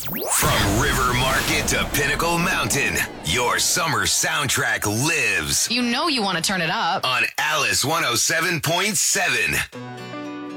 From River Market to Pinnacle Mountain, your summer soundtrack lives. You know you want to turn it up. On Alice 107.7.